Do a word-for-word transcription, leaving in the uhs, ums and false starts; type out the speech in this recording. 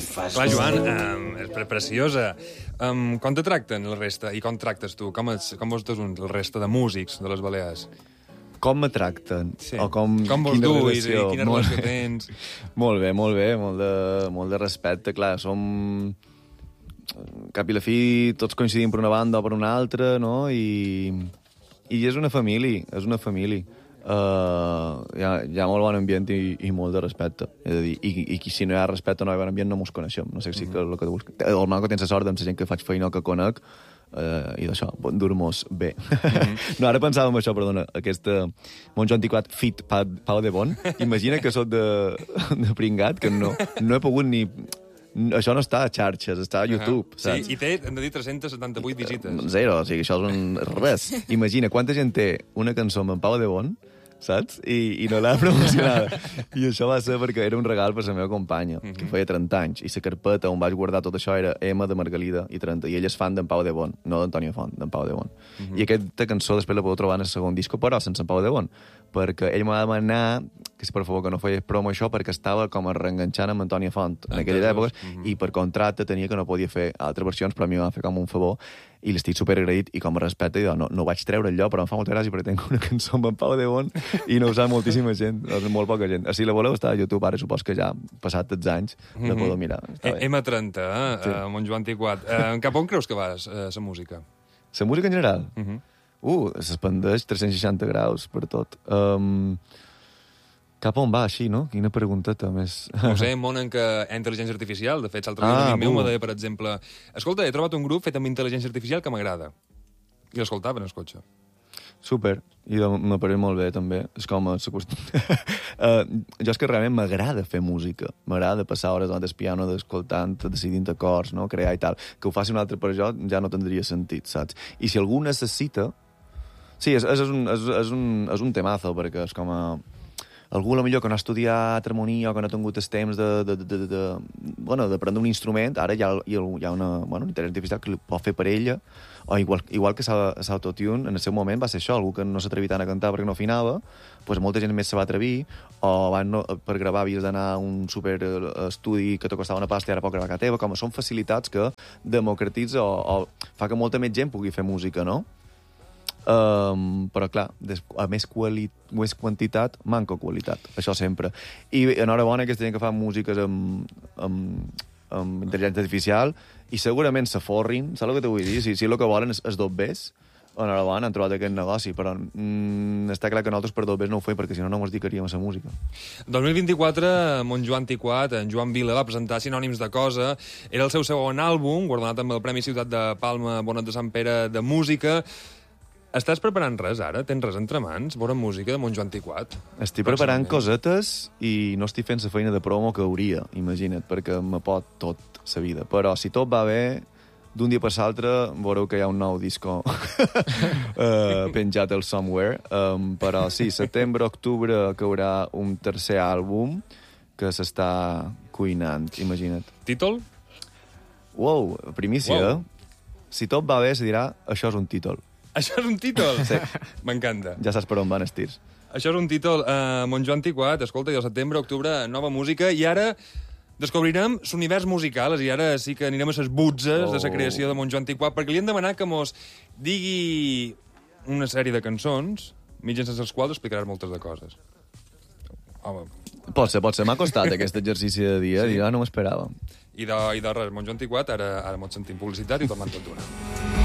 Clar, Joan, um, és pre preciosa. Um, com te tracten la resta? I com tractes tu? Com, ets, com vols un, la resta de músics de les Balears? Com me tracten? Sí. O com, com vols tu i, i quina molt relació bé. tens? Molt bé, molt bé, molt de, molt de respecte. Clar, som... Cap i la fi tots coincidim per una banda o per una altra, no? I, i és una família, és una família. Uh, hi, ha, hi ha molt bon ambient i, i molt de respecte. És a dir, i, i, i si no hi ha respecte, no hi ha bon ambient, no mos coneixem. No sé si mm -hmm. que el que tu busques. El mal que tens la sort amb la gent que faig feina o que conec, uh, i d'això, dur-mos bé. Mm -hmm. No, ara pensava en això, perdona, aquesta Montjo antiquat fit Pau, Pau de Bon. Imagina que sóc de, de pringat, que no, no he pogut ni... Això no està a xarxes, està a YouTube, uh -huh. saps? Sí, i té, hem de dir, tres-centes setanta-vuit visites. Zero, o sigui, això és un res. Imagina quanta gent té una cançó amb en Pau de Bon, saps? I, i no l'ha promocionada. I això va ser perquè era un regal per la meva companya, uh -huh. que feia trenta anys, i la carpeta on vaig guardar tot això era M de Margalida i trenta, i ell és fan d'en Pau de Bon, no d'Antonio Font, d'en Pau de Bon. Uh -huh. I aquesta cançó després la podeu trobar en el segon disco, però sense en Pau de Bon, perquè ell m'ha demanat que si per favor que no feies promo això perquè estava com a reenganxant amb Antonio Font en aquella època, uh -huh. i per contracte tenia que no podia fer altres versions, però a mi m'ha fet com un favor, i l'estic superagraït, i com a respecte, i no, no vaig treure allò, però em fa molta gràcia perquè tenc una cançó amb en Pau de Bon i no ho sap moltíssima gent, molt poca gent. Si la voleu estar a YouTube, ara supos que ja, passat els anys, mm -hmm. la podeu mirar. M trenta, eh? Sí. Uh, Montjo antiquat. Uh, cap on creus que vas, uh, la música? La música en general? Uh -huh. Uh, s'expandeix tres-cents seixanta graus per tot. Um, cap on va, així, no? Quina pregunteta més... No sé, món en què hi ha intel·ligència artificial. De fet, l'altre dia ah, un amic meu uh. me deia, per exemple, escolta, he trobat un grup fet amb intel·ligència artificial que m'agrada. I l'escoltava en el cotxe. Super, i m'apareix molt bé, també. És com... uh, jo és que realment m'agrada fer música. M'agrada passar hores davant del piano, d'escoltant, decidint acords, no? Crear i tal. Que ho faci un altre per jo ja no tindria sentit, saps? I si algú necessita... Sí, és, és, un, és, és, un, és un temazo, perquè és com a... Algú, a millor, que no ha estudiat harmonia o que no ha tingut el temps de, de, de, de, de, bueno, d'aprendre un instrument, ara hi ha, hi ha una, bueno, una intel·ligència artificial que ho pot fer per ella, o igual, igual que l'autotune, en el seu moment va ser això, algú que no s'atrevi tant a cantar perquè no afinava, doncs molta gent més se va atrevir, o abans no, per gravar havies d'anar a un super estudi que te costava una pasta i ara pot gravar a casa teva, com són facilitats que democratitza o, o fa que molta més gent pugui fer música, no? Um, però clar, a més, quali més quantitat manca qualitat, això sempre. I enhorabona aquesta gent que fa músiques amb, amb, amb intel·ligència artificial i segurament s'aforrin, saps el que te vull dir? Si, si el que volen és, és dobbers, enhorabona, han trobat aquest negoci, però mm, està clar que nosaltres per dobbers no ho fem perquè si no no ens dedicaríem a la música. dos mil vint-i-quatre, Montjo antiquat, en Joan Vila va presentar Sinònims de Cosa, era el seu segon àlbum, guardonat amb el Premi Ciutat de Palma Bonet de Sant Pere de Música. Estàs preparant res, ara? Tens res entre mans? Veure música de Montjo antiquat? Estic preparant cosetes i no estic fent la feina de promo que hauria, imagina't, perquè me pot tot la vida. Però si tot va bé, d'un dia per l'altre veureu que hi ha un nou disco uh, penjat al Somewhere. Um, però sí, setembre, octubre, que haurà un tercer àlbum que s'està cuinant, imagina't. Títol? Wow, primícia. Wow. Si tot va bé, se dirà això és un títol. Això és un títol? Sí. M'encanta. Ja saps per on van els tirs. Això és un títol. Uh, Montjo antiquat, escolta, i al setembre, octubre, nova música, i ara descobrirem l'univers musical, i ara sí que anirem a les butzes oh. de la creació de Montjo antiquat, perquè li hem demanat que mos digui una sèrie de cançons, mitjançant les quals explicaràs moltes de coses. Home. Pot ser, pot ser. M'ha costat aquest exercici de dia, sí. I ja no m'esperava. I de, i de res, Montjo antiquat, ara, ara mos sentim publicitat i tornem tot d'una.